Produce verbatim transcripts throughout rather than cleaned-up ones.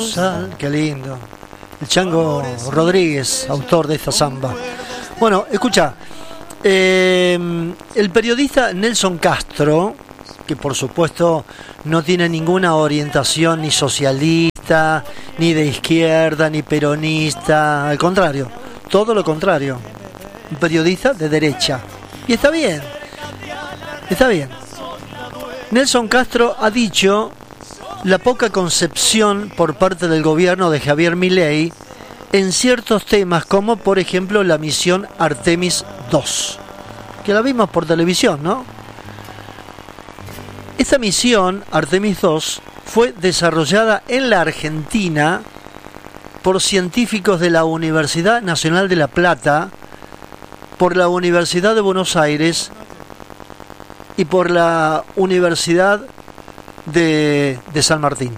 Qué lindo. El Chango Rodríguez, autor de esta samba. Bueno, escucha, eh, el periodista Nelson Castro, que por supuesto no tiene ninguna orientación ni socialista, ni de izquierda, ni peronista, al contrario, todo lo contrario, un periodista de derecha. Y está bien, está bien. Nelson Castro ha dicho la poca concepción por parte del gobierno de Javier Milei en ciertos temas, como por ejemplo la misión Artemis dos, que la vimos por televisión, ¿no? Esta misión Artemis dos fue desarrollada en la Argentina por científicos de la Universidad Nacional de La Plata, por la Universidad de Buenos Aires y por la Universidad de, de San Martín.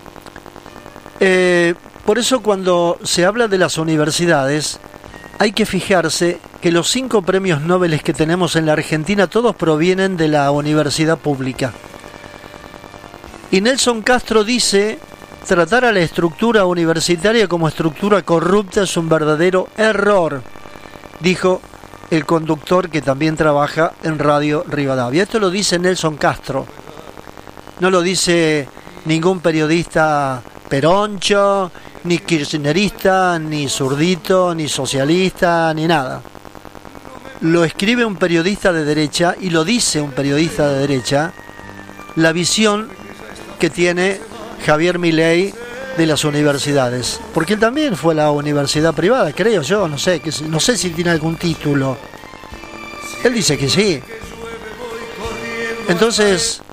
Eh, por eso cuando se habla de las universidades hay que fijarse que los cinco premios Nobel que tenemos en la Argentina todos provienen de la universidad pública. Y Nelson Castro dice: tratar a la estructura universitaria como estructura corrupta es un verdadero error, dijo el conductor que también trabaja en Radio Rivadavia. Esto lo dice Nelson Castro, no lo dice ningún periodista peroncho, ni kirchnerista, ni zurdito, ni socialista, ni nada. Lo escribe un periodista de derecha y lo dice un periodista de derecha, la visión que tiene Javier Milei de las universidades, porque él también fue a la universidad privada, creo yo, no sé, que no sé si tiene algún título. Él dice que sí. Entonces,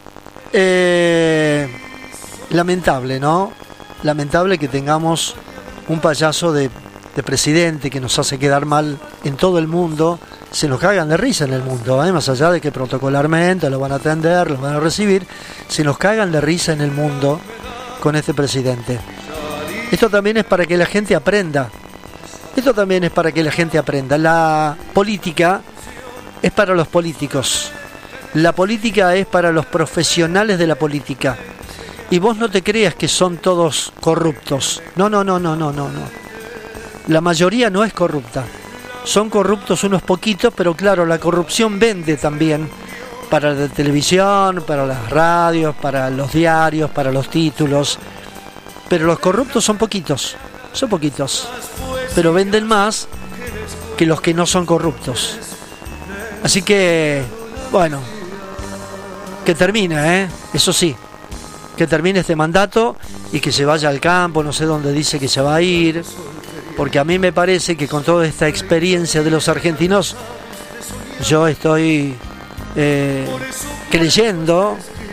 eh, lamentable, ¿no? Lamentable que tengamos un payaso de, de presidente que nos hace quedar mal en todo el mundo. Se nos cagan de risa en el mundo, ¿eh? Más allá de que protocolarmente lo van a atender, lo van a recibir, se nos cagan de risa en el mundo con este presidente. Esto también es para que la gente aprenda. Esto también es para que la gente aprenda. La política es para los políticos. La política es para los profesionales de la política. Y vos no te creas que son todos corruptos. No, no, no, no, no, no, no. La mayoría no es corrupta. Son corruptos unos poquitos, pero claro, la corrupción vende también para la televisión, para las radios, para los diarios, para los títulos. Pero los corruptos son poquitos, son poquitos. Pero venden más que los que no son corruptos. Así que, bueno, que termine, ¿eh? Eso sí, que termine este mandato y que se vaya al campo, no sé dónde dice que se va a ir, porque a mí me parece que con toda esta experiencia de los argentinos, yo estoy eh, creyendo,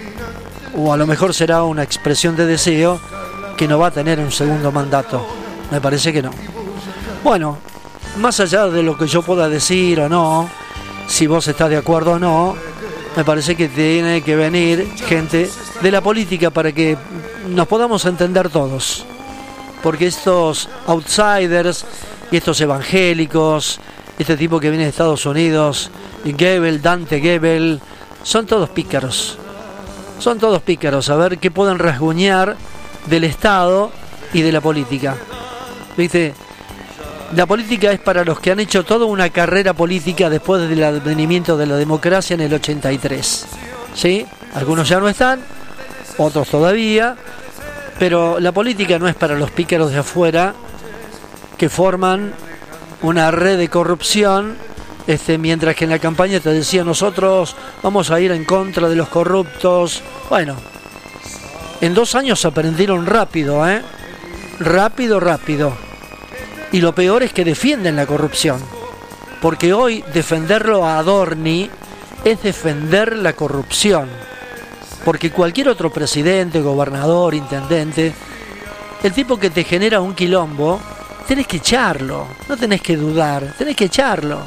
o a lo mejor será una expresión de deseo, que no va a tener un segundo mandato. Me parece que no. Bueno, más allá de lo que yo pueda decir o no, si vos estás de acuerdo o no, me parece que tiene que venir gente de la política para que nos podamos entender todos. Porque estos outsiders y estos evangélicos, este tipo que viene de Estados Unidos, Goebbels, Dante Goebbels, son todos pícaros. Son todos pícaros. A ver qué pueden rasguñar del Estado y de la política. ¿Viste? La política es para los que han hecho toda una carrera política después del advenimiento de la democracia en el ochenta y tres. ¿Sí? Algunos ya no están, otros todavía, pero la política no es para los pícaros de afuera que forman una red de corrupción, este, mientras que en la campaña te decía: nosotros vamos a ir en contra de los corruptos. Bueno, en dos años aprendieron rápido, ¿eh? Rápido, rápido. Y lo peor es que defienden la corrupción. Porque hoy defenderlo a Adorni es defender la corrupción. Porque cualquier otro presidente, gobernador, intendente, el tipo que te genera un quilombo, tenés que echarlo. No tenés que dudar, tenés que echarlo.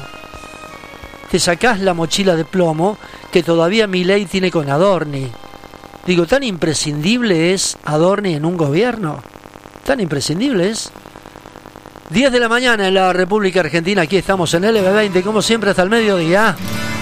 Te sacás la mochila de plomo que todavía Milei tiene con Adorni. Digo, ¿tan imprescindible es Adorni en un gobierno? ¿Tan imprescindible es? diez de la mañana en la República Argentina, aquí estamos en L B veinte, como siempre hasta el mediodía.